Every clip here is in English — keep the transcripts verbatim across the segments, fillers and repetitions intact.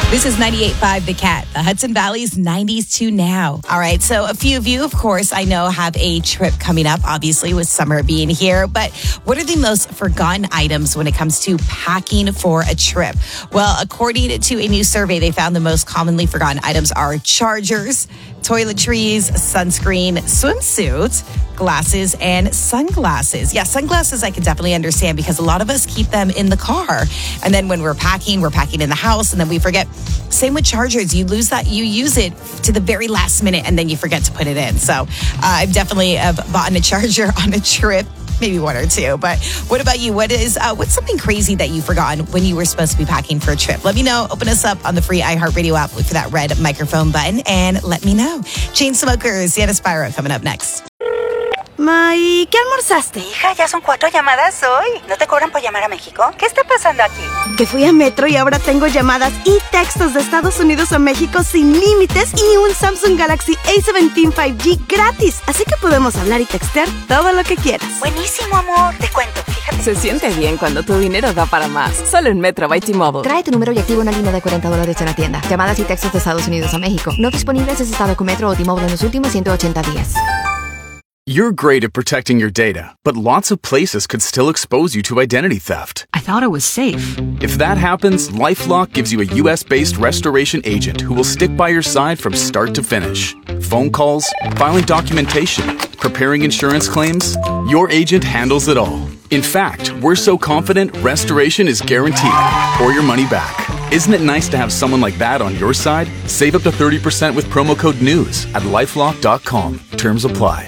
This is ninety-eight point five The Cat, the Hudson Valley's nineties to now. All right, so a few of you, of course, I know have a trip coming up, obviously, with summer being here. But what are the most forgotten items when it comes to packing for a trip? Well, according to a new survey, they found the most commonly forgotten items are chargers, toiletries, sunscreen, swimsuits, glasses, and sunglasses. Yeah, sunglasses I can definitely understand because a lot of us keep them in the car. And then when we're packing, we're packing in the house, and then we forget. Same with chargers. You lose that, you use it to the very last minute, and then you forget to put it in. So uh, I've definitely uh, bought a charger on a trip. Maybe one or two. But what about you? What is uh, what's something crazy that you've forgotten when you were supposed to be packing for a trip? Let me know. Open us up on the free iHeartRadio app. Look for that red microphone button and let me know. Chainsmokers, Sienna Spyro coming up next. May, ¿qué almorzaste? Hija, ya son cuatro llamadas hoy. ¿No te cobran por llamar a México? ¿Qué está pasando aquí? Que fui a Metro y ahora tengo llamadas y textos de Estados Unidos a México sin límites y un Samsung Galaxy A diecisiete cinco G gratis. Así que podemos hablar y textear todo lo que quieras. Buenísimo, amor. Te cuento, fíjate. Se siente bien cuando tu dinero da para más. Solo en Metro by T-Mobile. Trae tu número y activa una línea de cuarenta dólares en la tienda. Llamadas y textos de Estados Unidos a México. No disponibles si has estado con Metro o T-Mobile en los últimos ciento ochenta días. You're great at protecting your data, but lots of places could still expose you to identity theft. I thought it was safe. If that happens, LifeLock gives you a U S-based restoration agent who will stick by your side from start to finish. Phone calls, filing documentation, preparing insurance claims, your agent handles it all. In fact, we're so confident restoration is guaranteed or your money back. Isn't it nice to have someone like that on your side? Save up to thirty percent with promo code NEWS at lifelock dot com. Terms apply.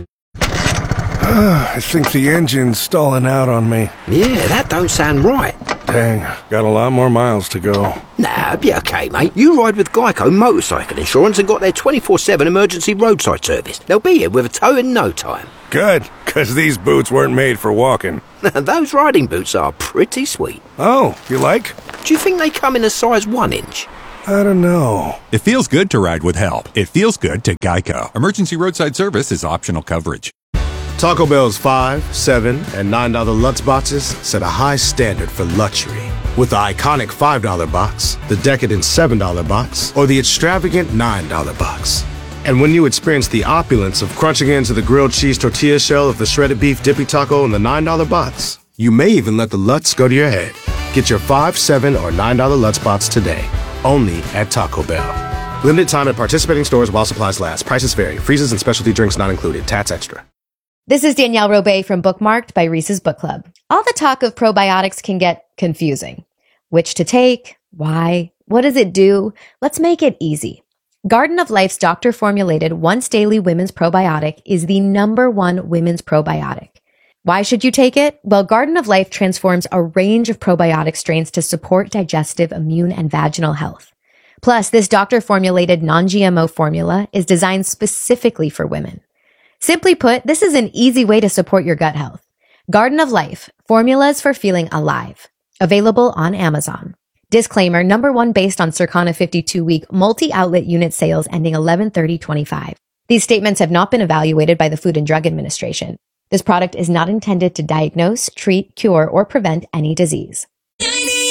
I think the engine's stalling out on me. Yeah, that don't sound right. Dang, got a lot more miles to go. Nah, be okay, mate. You ride with Geico Motorcycle Insurance and got their twenty-four seven emergency roadside service. They'll be here with a tow in no time. Good, because these boots weren't made for walking. Those riding boots are pretty sweet. Oh, you like? Do you think they come in a size one inch? I don't know. It feels good to ride with help. It feels good to Geico. Emergency roadside service is optional coverage. Taco Bell's five, seven, and nine dollar Lutz boxes set a high standard for luxury. With the iconic five dollar box, the decadent seven dollar box, or the extravagant nine dollar box. And when you experience the opulence of crunching into the grilled cheese tortilla shell of the shredded beef dippy taco in the nine dollar box, you may even let the Lutz go to your head. Get your five, seven, or nine dollar Lutz box today, only at Taco Bell. Limited time at participating stores while supplies last. Prices vary. Freezes and specialty drinks not included. Tats extra. This is Danielle Robay from Bookmarked by Reese's Book Club. All the talk of probiotics can get confusing. Which to take? Why? What does it do? Let's make it easy. Garden of Life's doctor-formulated once-daily women's probiotic is the number one women's probiotic. Why should you take it? Well, Garden of Life transforms a range of probiotic strains to support digestive, immune, and vaginal health. Plus, this doctor-formulated non-G M O formula is designed specifically for women. Simply put, this is an easy way to support your gut health. Garden of Life, formulas for feeling alive. Available on Amazon. Disclaimer, number one based on Circana fifty-two week multi-outlet unit sales ending eleven thirty twenty-five. These statements have not been evaluated by the Food and Drug Administration. This product is not intended to diagnose, treat, cure, or prevent any disease.